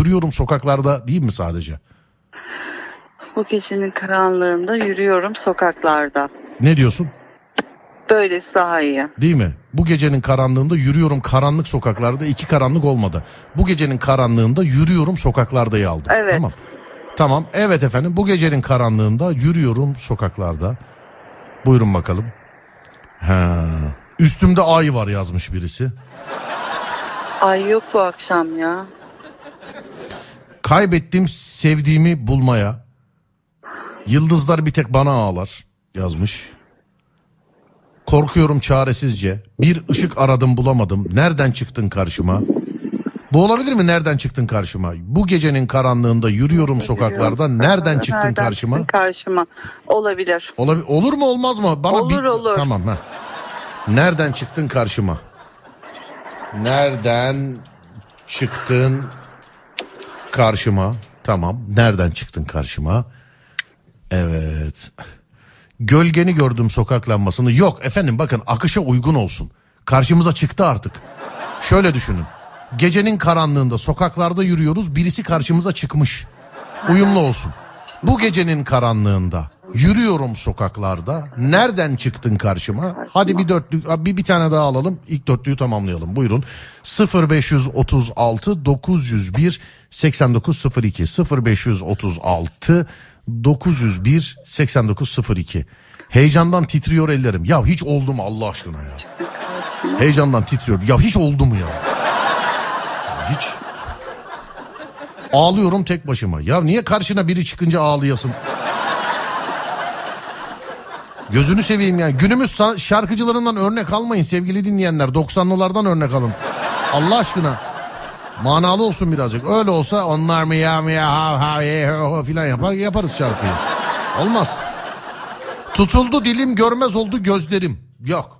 Yürüyorum sokaklarda değil mi sadece? Bu gecenin karanlığında yürüyorum sokaklarda. Ne diyorsun? Böylesi daha iyi. Değil mi? Bu gecenin karanlığında yürüyorum karanlık sokaklarda. 2 karanlık olmadı. Bu gecenin karanlığında yürüyorum sokaklarda'yı aldım. Evet. Tamam. Tamam. Evet efendim. Bu gecenin karanlığında yürüyorum sokaklarda. Buyurun bakalım. Üstümde ay var yazmış birisi. Ay yok bu akşam ya. Kaybettiğim sevdiğimi bulmaya. Yıldızlar bir tek bana ağlar yazmış. Korkuyorum çaresizce. Bir ışık aradım bulamadım. Nereden çıktın karşıma? Bu olabilir mi? Nereden çıktın karşıma? Bu gecenin karanlığında yürüyorum sokaklarda. Nereden çıktın karşıma? Çıktın karşıma. Olabilir. Olur mu olmaz mı? Bana olur. Tamam. Nereden çıktın karşıma? Nereden çıktın karşıma? Tamam. Nereden çıktın karşıma? Evet. Gölgeni gördüm sokak lambasını. Yok efendim bakın akışa uygun olsun. Karşımıza çıktı artık. Şöyle düşünün. Gecenin karanlığında sokaklarda yürüyoruz. Birisi karşımıza çıkmış. Uyumlu olsun. Bu gecenin karanlığında yürüyorum sokaklarda. Nereden çıktın karşıma? Hadi bir dörtlük, bir tane daha alalım. İlk dörtlüğü tamamlayalım. Buyurun. 0536 901 8902 0536 901 8902. Heyecandan titriyor ellerim. Ya hiç oldu mu Allah aşkına ya? Heyecandan titriyor. Ya hiç oldu mu ya? Hiç. Ağlıyorum tek başıma. Ya niye karşına biri çıkınca ağlayasın? Gözünü seveyim yani. Günümüz şarkıcılarından örnek almayın sevgili dinleyenler. 90'lılardan örnek alın. Allah aşkına. Manalı olsun birazcık. Öyle olsa onlar mı ya filan yaparız şarkıyı. Olmaz. Tutuldu dilim görmez oldu gözlerim. Yok.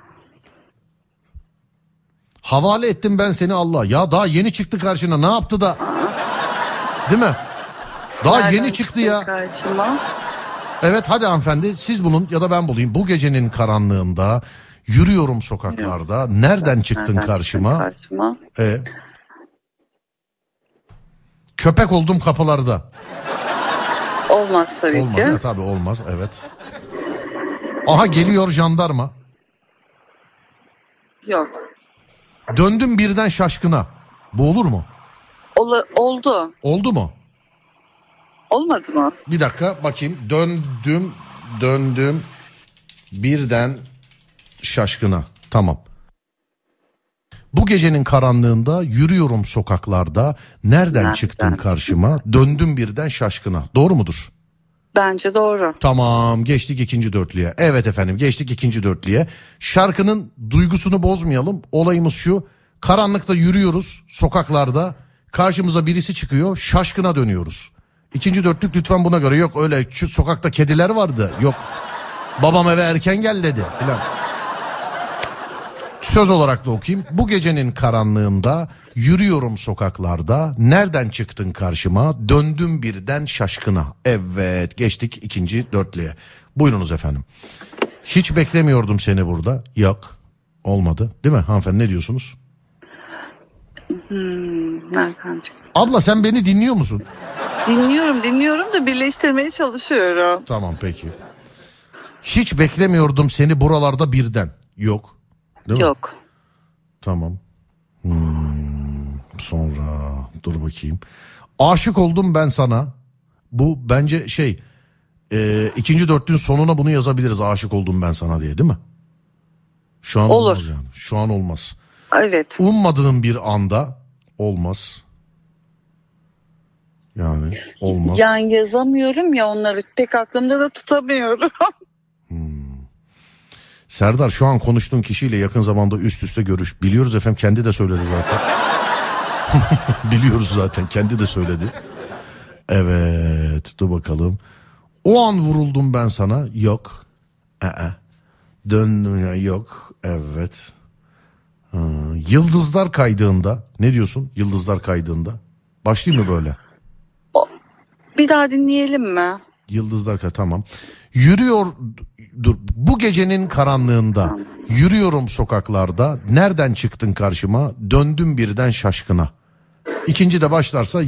Havale ettim ben seni Allah. Ya daha yeni çıktı karşına ne yaptı da? Değil mi? Daha Nereden yeni çıktı ya. Karşıma? Evet hadi hanımefendi siz bulun ya da ben bulayım. Bu gecenin karanlığında yürüyorum sokaklarda. Nereden çıktın karşıma? Köpek oldum kapılarda. Olmaz tabii olmaz, ki. Olmaz tabii olmaz evet. Aha geliyor jandarma. Yok. Döndüm birden şaşkına. Bu olur mu? Oldu. Oldu mu? Olmadı mı? Bir dakika bakayım. Döndüm birden şaşkına. Tamam. Bu gecenin karanlığında yürüyorum sokaklarda. Nereden çıktın karşıma? Döndüm birden şaşkına. Doğru mudur? Bence doğru. Tamam geçtik ikinci dörtlüye. Evet efendim geçtik ikinci dörtlüye. Şarkının duygusunu bozmayalım. Olayımız şu. Karanlıkta yürüyoruz sokaklarda. Karşımıza birisi çıkıyor. Şaşkına dönüyoruz. İkinci dörtlük lütfen buna göre. Yok öyle şu sokakta kediler vardı. Yok babam eve erken gel dedi falan. Söz olarak da okuyayım. Bu gecenin karanlığında yürüyorum sokaklarda. Nereden çıktın karşıma? Döndüm birden şaşkına. Evet geçtik ikinci dörtlüye. Buyurunuz efendim. Hiç beklemiyordum seni burada. Yok olmadı değil mi hanımefendi ne diyorsunuz? Nereden çıktın? Abla sen beni dinliyor musun? Dinliyorum da birleştirmeye çalışıyorum. Tamam peki. Hiç beklemiyordum seni buralarda birden. Yok. Değil mi? Yok. Tamam. Sonra dur bakayım. Aşık oldum ben sana. Bu bence ikinci dörtlüğün sonuna bunu yazabiliriz. Aşık oldum ben sana diye değil mi? Şu an olur. Olmaz yani. Şu an olmaz. Evet. Ummadığım bir anda olmaz. Yani olmaz. Yani yazamıyorum ya onları pek aklımda da tutamıyorum. Serdar şu an konuştuğun kişiyle yakın zamanda üst üste görüş. Biliyoruz efendim kendi de söyledi zaten. Biliyoruz zaten kendi de söyledi. Evet dur bakalım. O an vuruldum ben sana. Yok. Döndüm ya yok. Evet. Yıldızlar kaydığında. Ne diyorsun yıldızlar kaydığında? Başlayayım mı böyle? Bir daha dinleyelim mi? Yıldızlar tamam. Bu gecenin karanlığında yürüyorum sokaklarda. Nereden çıktın karşıma? Döndüm birden şaşkına. İkinci de başlarsa